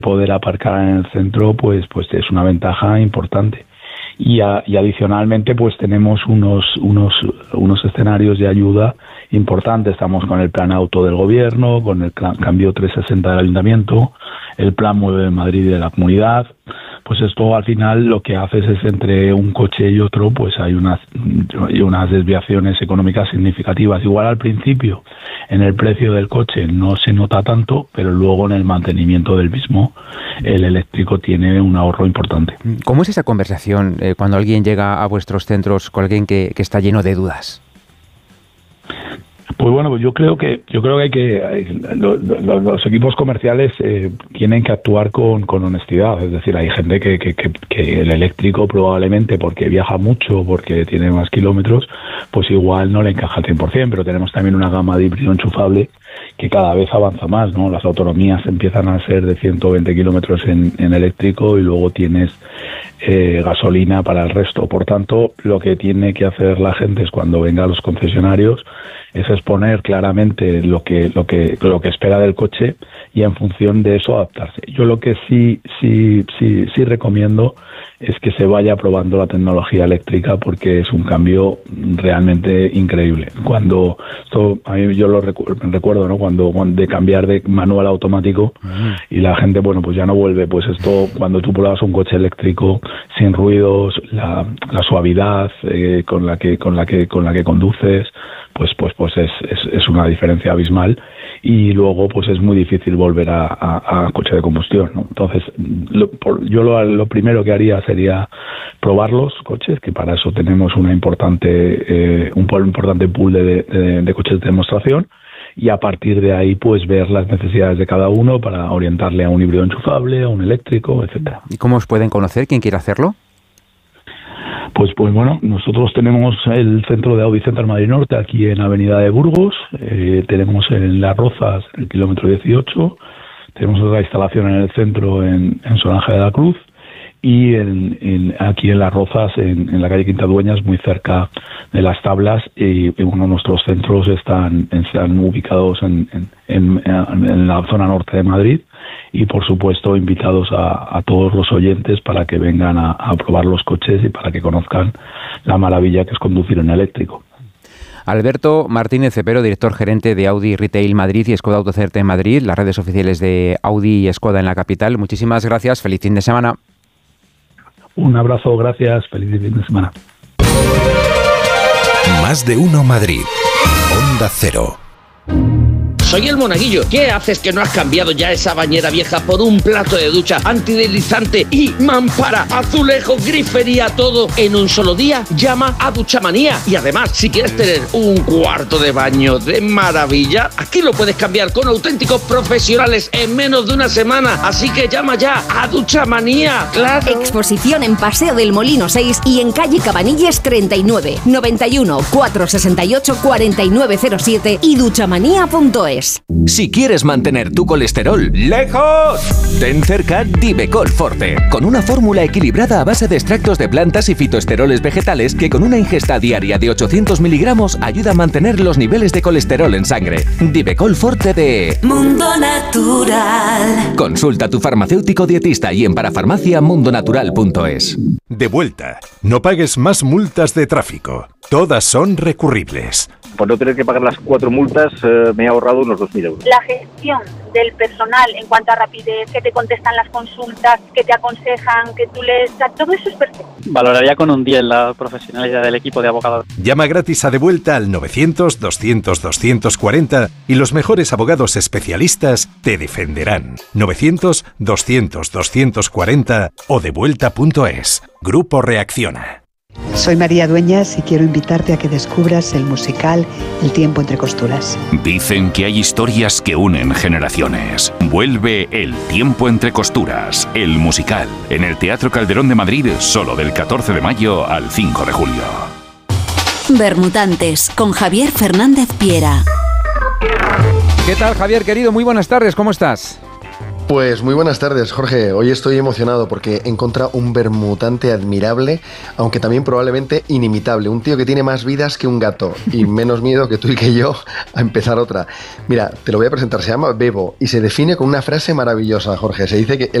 poder aparcar en el centro, pues es una ventaja importante. Y adicionalmente, pues tenemos unos escenarios de ayuda importantes. Estamos con el plan auto del gobierno, con el cambio 360 del ayuntamiento, el plan Mueve Madrid de la comunidad. Pues esto al final lo que haces es, entre un coche y otro, pues hay unas desviaciones económicas significativas. Igual al principio en el precio del coche no se nota tanto, pero luego en el mantenimiento del mismo el eléctrico tiene un ahorro importante. ¿Cómo es esa conversación cuando alguien llega a vuestros centros con alguien que está lleno de dudas? Pues bueno, pues yo creo que los equipos comerciales tienen que actuar con honestidad. Es decir, hay gente que el eléctrico probablemente, porque viaja mucho, porque tiene más kilómetros, pues igual no le encaja al 100%, pero tenemos también una gama de híbrido enchufable que cada vez avanza más, ¿no? Las autonomías empiezan a ser de 120 kilómetros en eléctrico, y luego tienes gasolina para el resto. Por tanto, lo que tiene que hacer la gente es, cuando venga a los concesionarios, es exponer claramente lo que espera del coche, y en función de eso adaptarse. Yo lo que sí recomiendo es que se vaya probando la tecnología eléctrica, porque es un cambio realmente increíble. Cuando yo lo recuerdo, ¿no? Cuando de cambiar de manual a automático, y la gente, bueno, pues ya no vuelve. Pues esto, cuando tú pruebas un coche eléctrico sin ruidos, la suavidad con la que conduces, pues es una diferencia abismal, y luego pues es muy difícil volver a coche de combustión, ¿no? Entonces lo primero que haría sería probar los coches, que para eso tenemos un importante pool de coches de demostración, y a partir de ahí pues ver las necesidades de cada uno para orientarle a un híbrido enchufable, a un eléctrico, etcétera. ¿Y cómo os pueden conocer? ¿Quién quiere hacerlo? Pues bueno, nosotros tenemos el centro de Audi Center Madrid Norte aquí en Avenida de Burgos, tenemos en Las Rozas el kilómetro 18, tenemos otra instalación en el centro en San Ángel de la Cruz, y aquí en Las Rozas, en la calle Quinta Dueñas, muy cerca de Las Tablas, y uno de nuestros centros están ubicados en la zona norte de Madrid. Y por supuesto invitados a todos los oyentes para que vengan a probar los coches y para que conozcan la maravilla que es conducir en eléctrico. Alberto Martínez Cepero, director gerente de Audi Retail Madrid y Skoda Autocerte en Madrid, las redes oficiales de Audi y Skoda en la capital. Muchísimas gracias, feliz fin de semana. Un abrazo, gracias, feliz fin de semana. Más de uno Madrid, Onda Cero. Soy el Monaguillo. ¿Qué haces que no has cambiado ya esa bañera vieja por un plato de ducha antideslizante y mampara, azulejo, grifería, todo en un solo día? Llama a Duchamanía. Y además, si quieres tener un cuarto de baño de maravilla, aquí lo puedes cambiar con auténticos profesionales en menos de una semana. Así que llama ya a Duchamanía. ¡Claro! Exposición en Paseo del Molino 6 y en calle Cabanilles 39, 91 468 4907 y duchamanía.es. Si quieres mantener tu colesterol lejos, ten cerca Divecol Forte, con una fórmula equilibrada a base de extractos de plantas y fitoesteroles vegetales que con una ingesta diaria de 800 miligramos ayuda a mantener los niveles de colesterol en sangre. Divecol Forte de Mundo Natural. Consulta a tu farmacéutico dietista y en parafarmacia.mundonatural.es. De vuelta. No pagues más multas de tráfico. Todas son recurribles. Por no tener que pagar las 4 multas, me he ahorrado unos 2.000 euros. La gestión del personal en cuanto a rapidez, que te contestan las consultas, que te aconsejan, que tú lees, todo eso es perfecto. Valoraría con un 10 la profesionalidad del equipo de abogados. Llama gratis a De Vuelta al 900-200-240 y los mejores abogados especialistas te defenderán. 900-200-240 o devuelta.es. Grupo Reacciona. Soy María Dueñas y quiero invitarte a que descubras el musical El tiempo entre costuras. Dicen que hay historias que unen generaciones. Vuelve El tiempo entre costuras, el musical, en el Teatro Calderón de Madrid, solo del 14 de mayo al 5 de julio. Bermutantes, con Javier Fernández Piera. ¿Qué tal, Javier, querido? Muy buenas tardes, ¿cómo estás? Pues muy buenas tardes, Jorge. Hoy estoy emocionado porque he encontrado un bermutante admirable, aunque también probablemente inimitable. Un tío que tiene más vidas que un gato y menos miedo que tú y que yo a empezar otra. Mira, te lo voy a presentar. Se llama Bebo y se define con una frase maravillosa, Jorge. Se dice que